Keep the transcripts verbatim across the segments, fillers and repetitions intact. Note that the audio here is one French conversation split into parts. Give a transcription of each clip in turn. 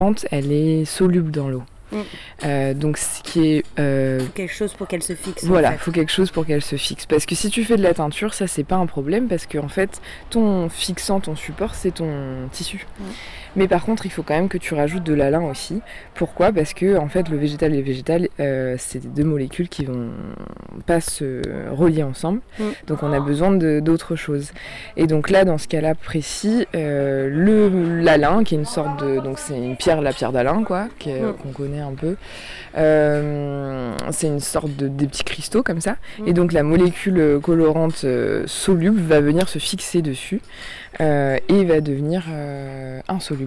elle est soluble dans l'eau. Mmh. Euh, donc ce qui est... Euh... faut quelque chose pour qu'elle se fixe. Voilà, il en fait. faut quelque chose pour qu'elle se fixe. Parce que si tu fais de la teinture, ça c'est pas un problème parce que en fait, ton fixant, ton support, c'est ton tissu. Mmh. Mais par contre, il faut quand même que tu rajoutes de l'alun aussi. Pourquoi ? Parce que en fait, le végétal et le végétal, euh, c'est deux molécules qui vont pas se relier ensemble. Mmh. Donc on a besoin de, d'autres choses. Et donc là, dans ce cas-là précis, euh, le l'alun, qui est une sorte de, donc c'est une pierre, la pierre d'Alain, quoi, qui est, mmh. qu'on connaît un peu. Euh, c'est une sorte de des petits cristaux comme ça. Mmh. Et donc la molécule colorante euh, soluble va venir se fixer dessus euh, et va devenir euh, insoluble.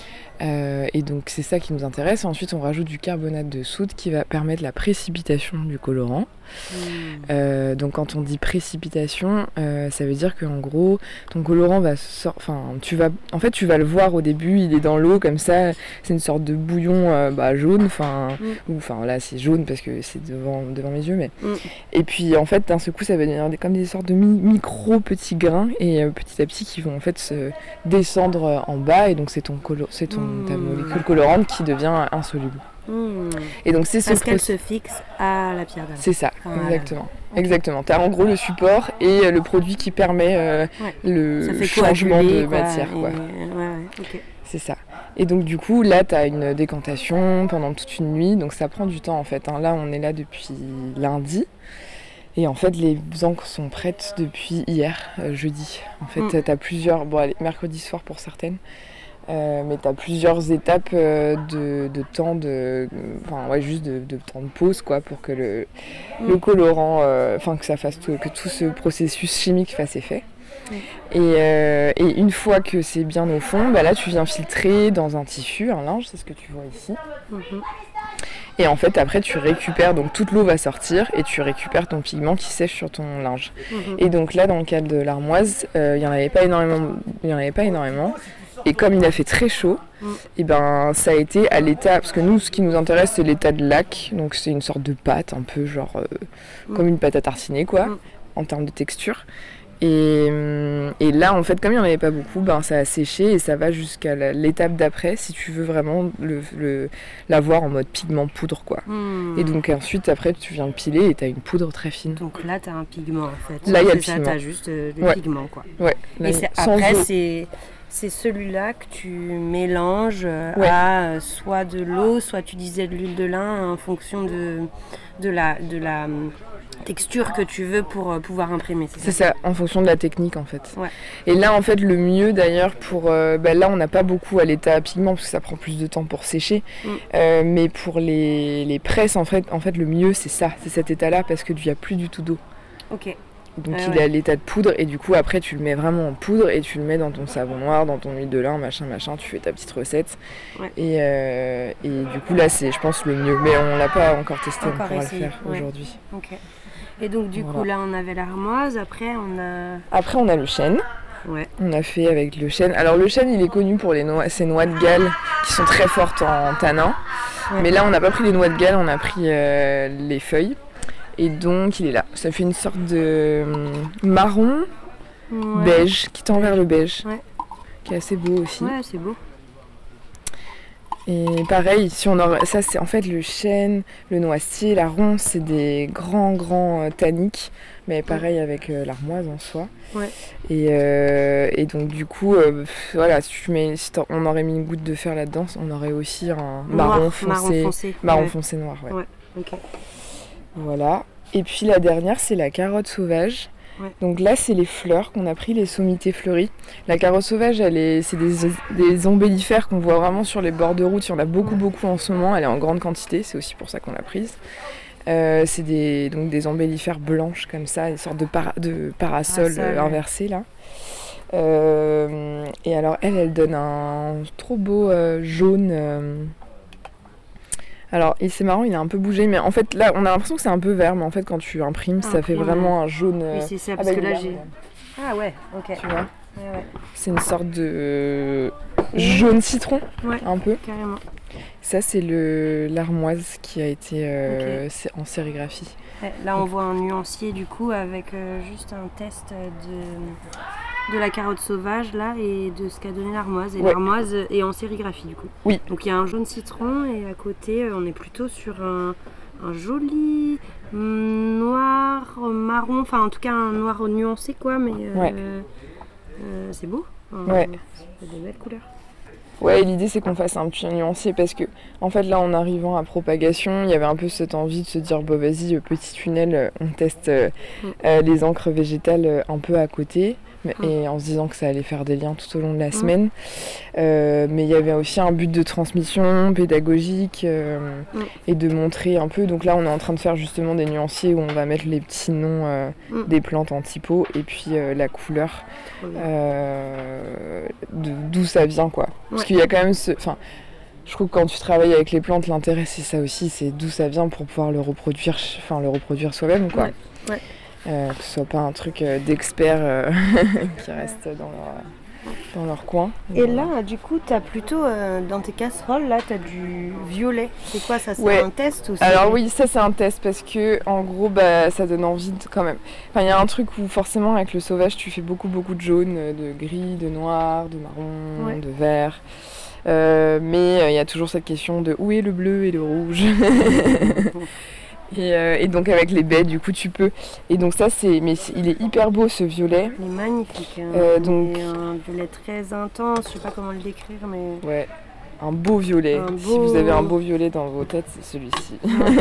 Euh, et donc c'est ça qui nous intéresse. Ensuite on rajoute du carbonate de soude qui va permettre la précipitation du colorant. Mmh. Euh, donc quand on dit précipitation, euh, ça veut dire qu'en gros ton colorant va sortir. Enfin tu vas, en fait tu vas le voir au début, il est dans l'eau comme ça. C'est une sorte de bouillon euh, bah, jaune. Enfin mmh. ou enfin là c'est jaune parce que c'est devant devant mes yeux, mais mmh. et puis en fait d'un seul coup ça va devenir des, comme des sortes de mi- micro petits grains et euh, petit à petit qui vont en fait se descendre en bas et donc c'est ton colo- c'est ton mmh. ta molécule colorante qui devient insoluble. Mmh. Et donc c'est ce parce qu'elle process... se fixe à la pierre d'Alain. C'est ça, voilà. exactement. Okay. Exactement. Tu as en gros le support et le produit qui permet euh, ouais. le changement de quoi, matière. Quoi. Et... Ouais, ouais, okay. C'est ça. Et donc du coup là tu as une décantation pendant toute une nuit, donc ça prend du temps en fait. Hein. Là on est là depuis lundi. Et en fait, les encres sont prêtes depuis hier, euh, jeudi. En fait, mmh. tu as plusieurs... Bon, allez, mercredi soir pour certaines. Euh, mais tu as plusieurs étapes euh, de, de temps de... Enfin, ouais, juste de, de temps de pause, quoi, pour que le, mmh. le colorant... Enfin, euh, que ça fasse tout, que tout ce processus chimique fasse effet. Mmh. Et, euh, et une fois que c'est bien au fond, bah là, tu viens filtrer dans un tissu, un linge, c'est ce que tu vois ici. Mmh. Et en fait, après, tu récupères, donc toute l'eau va sortir et tu récupères ton pigment qui sèche sur ton linge. Mmh. Et donc là, dans le cas de l'armoise, il euh, n'y en avait pas énormément, il y en avait pas énormément. Et comme il a fait très chaud, mmh. et ben ça a été à l'état, parce que nous, ce qui nous intéresse, c'est l'état de laque. Donc c'est une sorte de pâte, un peu genre euh, mmh. comme une pâte à tartiner, quoi, mmh. en termes de texture. Et, et là, en fait, comme il n'y en avait pas beaucoup, ben, ça a séché et ça va jusqu'à la, l'étape d'après si tu veux vraiment le, le, l'avoir en mode pigment poudre, quoi. Mmh. Et donc ensuite, après, tu viens le piler et tu as une poudre très fine. Donc là, tu as un pigment, en fait. Là, il y a c'est le ça, pigment. Tu as juste euh, le ouais. pigment, quoi. Ouais. Là, et c'est, après, c'est, c'est celui-là que tu mélanges euh, ouais. à euh, soit de l'eau, soit tu disais de l'huile de lin en fonction de, de la... De la texture que tu veux pour euh, pouvoir imprimer. C'est, c'est ça, ça, en fonction de la technique en fait. Ouais. Et là en fait le mieux d'ailleurs pour... Euh, bah, là on n'a pas beaucoup à l'état à pigment parce que ça prend plus de temps pour sécher. Mm. Euh, mais pour les, les presses en fait, en fait le mieux c'est ça, c'est cet état là parce qu'il n'y a plus du tout d'eau. Ok. Donc euh, il ouais. est à l'état de poudre et du coup après tu le mets vraiment en poudre et tu le mets dans ton savon noir, dans ton huile de lin, machin machin, tu fais ta petite recette. Ouais. Et, euh, et du coup là c'est je pense le mieux. Mais on l'a pas encore testé, encore on pourra essayé. le faire ouais. aujourd'hui. Ok. Et donc du voilà. coup là on avait l'armoise, après on a... Après on a le chêne. Ouais. On a fait avec le chêne. Alors le chêne il est connu pour les noix, ses noix de Galles qui sont très fortes en tanin. Ouais. Mais là on n'a pas pris les noix de Galles, on a pris euh, les feuilles. Et donc il est là. Ça fait une sorte de marron ouais. beige qui tend vers le beige. Ouais. Qui est assez beau aussi. Ouais c'est beau. Et pareil, si on aurait, ça c'est en fait le chêne, le noisetier, la ronce, c'est des grands grands euh, tanniques, mais pareil avec euh, l'armoise en soi. Ouais. Et, euh, et donc du coup, euh, voilà, si, tu mets, si on aurait mis une goutte de fer là-dedans, on aurait aussi un noir, marron foncé, marron foncé, marron ouais. foncé noir. Ouais. Ouais. Ok. Voilà. Et puis la dernière, c'est la carotte sauvage. Ouais. Donc là, c'est les fleurs qu'on a pris, les sommités fleuries. La carotte sauvage, elle est, c'est des, des ombellifères qu'on voit vraiment sur les bords de route. Il y en a beaucoup, beaucoup en ce moment. Elle est en grande quantité, c'est aussi pour ça qu'on l'a prise. Euh, c'est des, donc des ombellifères blanches comme ça, des sortes de, para, de parasols ah, ça, euh, inversés là. Euh, et alors elle, elle donne un trop beau euh, jaune. Euh, Alors, et c'est marrant, il a un peu bougé, mais en fait, là, on a l'impression que c'est un peu vert, mais en fait, quand tu imprimes, ah, ça fait vraiment un jaune. Oui, c'est ça, parce ah, bah, que là, j'ai... Ah ouais, ok. Tu vois ouais, ouais. C'est une sorte de jaune citron, ouais, un peu. Carrément. Ça, c'est le l'armoise qui a été euh, okay. en sérigraphie. Ouais, là, on voit un nuancier, du coup, avec euh, juste un test de... de la carotte sauvage là et de ce qu'a donné l'armoise. Et ouais. l'armoise est en sérigraphie du coup. Oui. Donc il y a un jaune citron et à côté on est plutôt sur un, un joli noir marron, enfin en tout cas un noir nuancé quoi, mais euh, ouais. euh, c'est beau. Enfin, ouais. C'est des belles couleurs. Ouais, l'idée c'est qu'on fasse un petit nuancier parce que en fait là en arrivant à propagation, il y avait un peu cette envie de se dire bon vas-y petit tunnel, on teste euh, mm. euh, les encres végétales un peu à côté. Et en se disant que ça allait faire des liens tout au long de la semaine. Euh, mais il y avait aussi un but de transmission pédagogique euh, mm. et de montrer un peu. Donc là, on est en train de faire justement des nuanciers où on va mettre les petits noms euh, mm. des plantes en typo et puis euh, la couleur, euh, de, d'où ça vient, quoi. Parce ouais. qu'il y a quand même ce... Enfin, je trouve que quand tu travailles avec les plantes, l'intérêt c'est ça aussi, c'est d'où ça vient pour pouvoir le reproduire, enfin, le reproduire soi-même, quoi. Ouais. Ouais. Euh, que ce soit pas un truc euh, d'experts euh, qui reste dans leur, dans leur coin. Et voilà. Là, du coup, tu as plutôt, euh, dans tes casseroles, là, tu as du violet. C'est quoi ça? C'est ouais. un test aussi? Alors oui, ça c'est un test parce que, en gros, bah, ça donne envie de, quand même. Enfin, il y a un truc où forcément, avec le sauvage, tu fais beaucoup, beaucoup de jaune, de gris, de noir, de marron, ouais. de vert. Euh, mais il euh, y a toujours cette question de où est le bleu et le rouge. Et, euh, et donc avec les baies, du coup, tu peux. Et donc ça, c'est, mais c'est, il est hyper beau ce violet. Il est magnifique. Hein. Euh, donc un violet très intense. Je sais pas comment le décrire, mais. Ouais. Un beau violet. Un beau... Si vous avez un beau violet dans vos têtes, c'est celui-ci.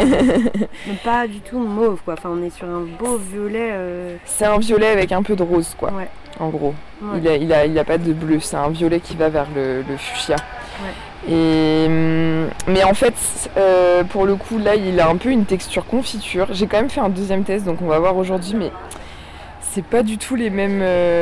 Mais pas du tout mauve, quoi. Enfin, on est sur un beau violet. Euh... C'est un violet avec un peu de rose, quoi. Ouais. En gros. Ouais. Il a, il a, il a pas de bleu. C'est un violet qui va vers le, le fuchsia. Ouais. Et, mais en fait, euh, pour le coup, là, il a un peu une texture confiture. J'ai quand même fait un deuxième test, donc on va voir aujourd'hui, mais c'est pas du tout les mêmes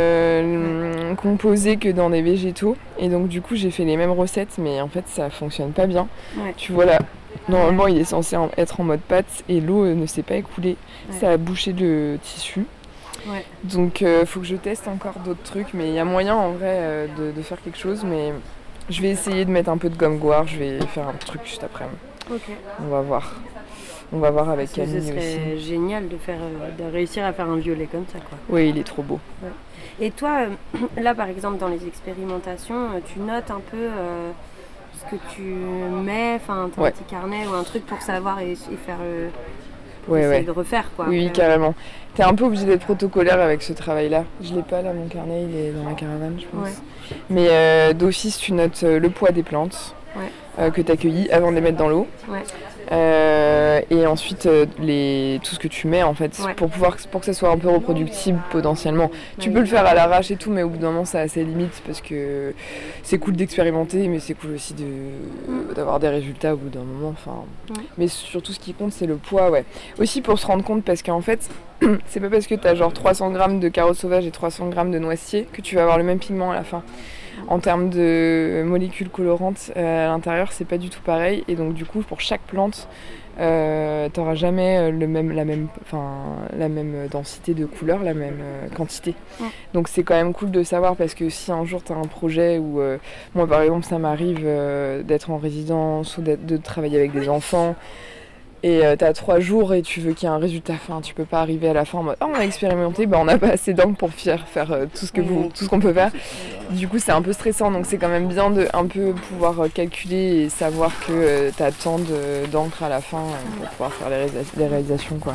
euh, composés que dans des végétaux. Et donc, du coup, j'ai fait les mêmes recettes, mais en fait, ça fonctionne pas bien. Ouais. Tu vois là, normalement, il est censé être en mode pâte et l'eau ne s'est pas écoulée. Ouais. Ça a bouché le tissu. Ouais. Donc, euh, faut que je teste encore d'autres trucs, mais il y a moyen en vrai euh, de, de faire quelque chose, mais. Je vais essayer de mettre un peu de gomme goire, je vais faire un truc juste après. Ok. On va voir. On va voir avec Camille aussi. Ce serait aussi. Génial de, faire, de réussir à faire un violet comme ça, quoi. Oui, il est trop beau. Ouais. Et toi, là par exemple dans les expérimentations, tu notes un peu euh, ce que tu mets, enfin un ouais. petit carnet ou un truc pour savoir et, et faire... Euh, pour ouais, essayer ouais. de refaire, quoi. Oui, après. carrément. T'es un peu obligé d'être protocolaire avec ce travail-là. Je l'ai pas là, mon carnet, il est dans la caravane, je pense. Ouais. Mais euh, d'office, tu notes euh, le poids des plantes ouais. euh, que tu as cueillies avant de les mettre dans l'eau. Ouais. Euh, et ensuite, euh, les, tout ce que tu mets, en fait, ouais. pour, pouvoir, pour que ça soit un peu reproductible potentiellement. Ouais. Tu peux le faire à l'arrache et tout, mais au bout d'un moment, ça a ses limites parce que c'est cool d'expérimenter, mais c'est cool aussi de, mm. d'avoir des résultats au bout d'un moment. Ouais. Mais surtout, ce qui compte, c'est le poids, ouais. Aussi pour se rendre compte, parce qu'en fait, c'est pas parce que tu as genre trois cents grammes de carottes sauvages et trois cents grammes de noisetier que tu vas avoir le même pigment à la fin. En termes de molécules colorantes euh, à l'intérieur, c'est pas du tout pareil. Et donc du coup, pour chaque plante, euh, t'auras jamais le même, la, même, la même densité de couleurs, la même euh, quantité. Ouais. Donc c'est quand même cool de savoir parce que si un jour t'as un projet où, euh, moi par exemple, ça m'arrive euh, d'être en résidence ou de travailler avec des enfants, et euh, t'as trois jours et tu veux qu'il y ait un résultat fin, tu peux pas arriver à la fin en mode oh, on a expérimenté, bah on n'a pas assez d'encre pour faire, faire euh, tout, ce que vous, tout ce qu'on peut faire. Du coup c'est un peu stressant, donc c'est quand même bien de un peu pouvoir calculer et savoir que euh, t'as tant de, d'encre à la fin euh, pour pouvoir faire les, réalisa- les réalisations, quoi.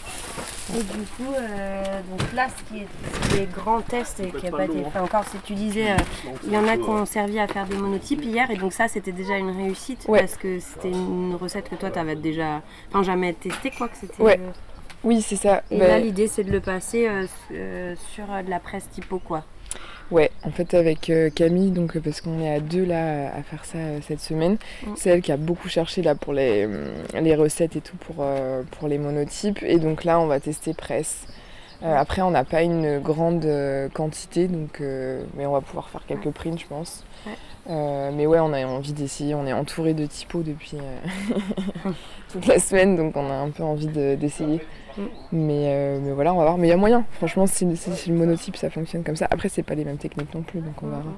Et du coup, euh, donc là, ce qui est, ce qui est grand test et qui n'a pas été fait encore, c'est que tu disais, euh, il y en a qui ont servi à faire des monotypes hier, et donc ça, c'était déjà une réussite, ouais. parce que c'était une recette que toi, tu avais déjà, enfin, jamais testé, quoi, que c'était... Ouais. Euh... Oui, c'est ça. Et bah... là, l'idée, c'est de le passer euh, euh, sur euh, de la presse typo, quoi. Ouais, en fait avec euh, Camille, donc euh, parce qu'on est à deux là à faire ça euh, cette semaine, mmh. c'est elle qui a beaucoup cherché là pour les, les recettes et tout pour, euh, pour les monotypes, et donc là on va tester presse. Euh, après on n'a pas une grande euh, quantité, donc, euh, mais on va pouvoir faire quelques prints je pense. Ouais. Euh, mais ouais, on a envie d'essayer, on est entouré de typos depuis euh, toute la semaine, donc on a un peu envie de, d'essayer. Mm. Mais, euh, mais voilà, on va voir. Mais il y a moyen, franchement, si, si, si le monotype ça fonctionne comme ça. Après, c'est pas les mêmes techniques non plus, donc on verra.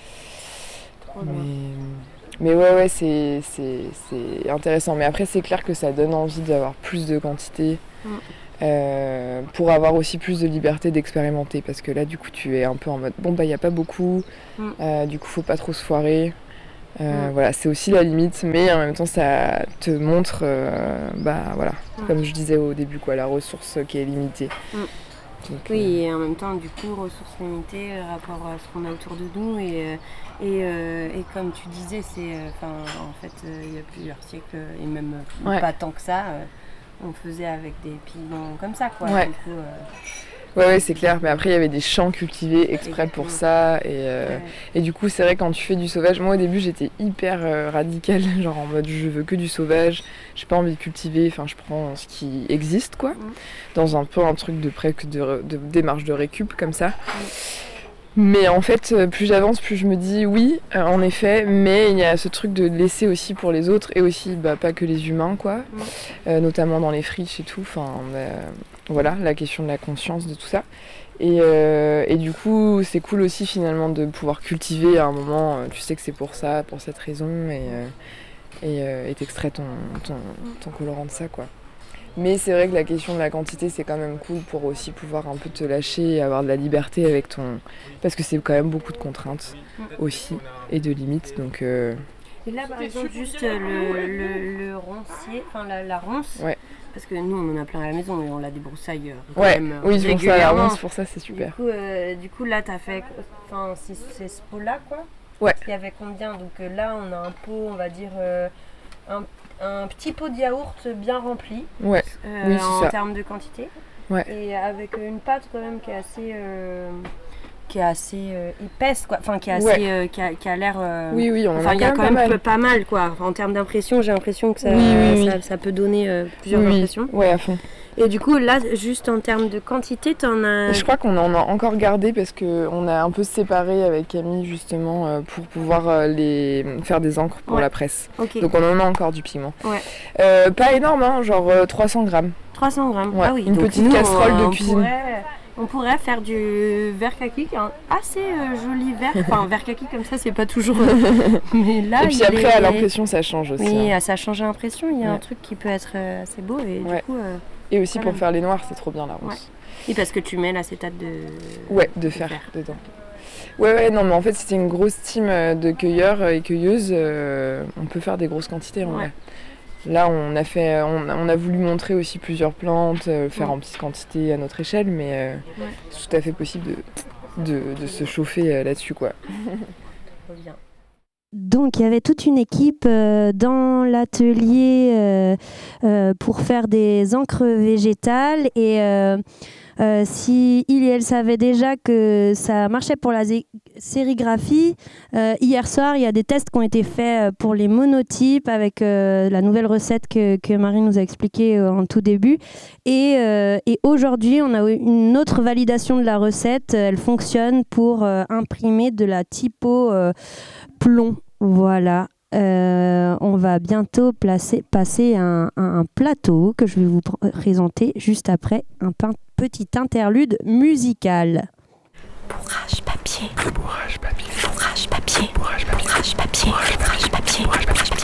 Mais, mais ouais, ouais, c'est, c'est, c'est intéressant. Mais après, c'est clair que ça donne envie d'avoir plus de quantité. Mm. euh, pour avoir aussi plus de liberté d'expérimenter. Parce que là, du coup, tu es un peu en mode bon, bah, il n'y a pas beaucoup, mm. euh, du coup, faut pas trop se foirer. Euh, mm. Voilà, c'est aussi la limite, mais en même temps, ça te montre, euh, bah voilà, mm. comme je disais au début, quoi, la ressource qui est limitée. Mm. Donc, oui, euh... et en même temps, du coup, ressources limitées euh, rapport à ce qu'on a autour de nous. Et, euh, et, euh, et comme tu disais, c'est, euh, en fait, euh, il y a plusieurs siècles, et même ouais. pas tant que ça, euh, on faisait avec des pigments comme ça, quoi. Ouais. Du coup, euh... ouais, ouais, c'est clair. Mais après, il y avait des champs cultivés exprès Exactement. Pour ça. Et, euh, ouais. et du coup, c'est vrai, quand tu fais du sauvage, moi, au début, j'étais hyper euh, radicale. Genre en mode, je veux que du sauvage. J'ai pas envie de cultiver. Enfin, je prends ce qui existe, quoi. Mm. Dans un peu un truc de, pré- de, de démarche de récup, comme ça. Mm. Mais en fait, plus j'avance, plus je me dis oui, euh, en effet, mais il y a ce truc de laisser aussi pour les autres, et aussi, bah, pas que les humains, quoi. Mm. Euh, notamment dans les friches et tout. Enfin, bah, voilà, la question de la conscience, de tout ça. Et, euh, et du coup, c'est cool aussi finalement de pouvoir cultiver à un moment, euh, tu sais que c'est pour ça, pour cette raison, et euh, et, euh, et t'extrais ton, ton, ton colorant de ça, quoi. Mais c'est vrai que la question de la quantité, c'est quand même cool pour aussi pouvoir un peu te lâcher et avoir de la liberté avec ton... Parce que c'est quand même beaucoup de contraintes aussi, et de limites, donc... Euh... Et là, par exemple, juste le, le, le roncier, enfin la, la ronce, ouais. Parce que nous, on en a plein à la maison et on la débroussaille quand ouais. même oui, régulièrement. Oui, la ronce, pour ça, c'est super. Du coup, euh, du coup là, t'as fait... Enfin, c'est, c'est ce pot-là, quoi. Ouais. Il y avait combien? Donc euh, là, on a un pot, on va dire... Euh, un, un petit pot de yaourt bien rempli, ouais. euh, oui, en ça. termes de quantité, ouais. et avec une pâte quand même qui est assez, euh, qui est assez euh, épaisse, quoi. Enfin qui est assez, ouais. euh, qui, a, qui a l'air. Euh, oui, oui, on enfin il y a quand même, même peu, pas mal, quoi. Enfin, en termes d'impression, j'ai l'impression que ça, oui, oui, ça, oui. ça peut donner euh, plusieurs oui, impressions. Ouais, à fond. Et du coup, là, juste en termes de quantité, t'en as... Je crois qu'on en a encore gardé parce qu'on a un peu séparé avec Camille, justement, euh, pour pouvoir euh, les faire des encres pour ouais. la presse. Okay. Donc on en a encore du pigment. Ouais. Euh, pas énorme, hein, genre euh, trois cents grammes. trois cents grammes, ouais. ah oui. Une donc petite nous, casserole on, de on cuisine. Pourrait, on pourrait faire du verre kaki, un assez euh, joli verre. Enfin, verre kaki comme ça, c'est pas toujours... Euh... Mais là, et puis après, est... à l'impression, ça change aussi. Oui, hein. ça change l'impression. Il y a ouais. un truc qui peut être euh, assez beau et ouais. du coup... Euh... Et aussi voilà. Pour faire les noirs, c'est trop bien la ronce. Ouais. Et parce que tu mets l'acétate de... Ouais, de, de fer, fer dedans. Ouais, ouais, non, mais en fait, c'était une grosse team de cueilleurs et cueilleuses. Euh, on peut faire des grosses quantités, en ouais. vrai. Là, on a, fait, on, on a voulu montrer aussi plusieurs plantes, euh, faire ouais. en petites quantités à notre échelle, mais euh, ouais. c'est tout à fait possible de, de, de se chauffer euh, là-dessus, quoi. Trop bien. Donc, il y avait toute une équipe euh, dans l'atelier euh, euh, pour faire des encres végétales. Et euh, euh, si il et elle savaient déjà que ça marchait pour la zé- sérigraphie, euh, hier soir, il y a des tests qui ont été faits pour les monotypes avec euh, la nouvelle recette que, que Marie nous a expliquée euh, en tout début. Et, euh, et aujourd'hui, on a eu une autre validation de la recette. Elle fonctionne pour euh, imprimer de la typo euh, plomb. Voilà, euh, on va bientôt placer, passer à un, un plateau que je vais vous pr- présenter juste après un p- petit interlude musical. Bourrage papier. Bourrage papier. Bourrage papier. Bourrage papier. Bourrage papier. Bourrage papier. Bourrage papier. Bourrage papier.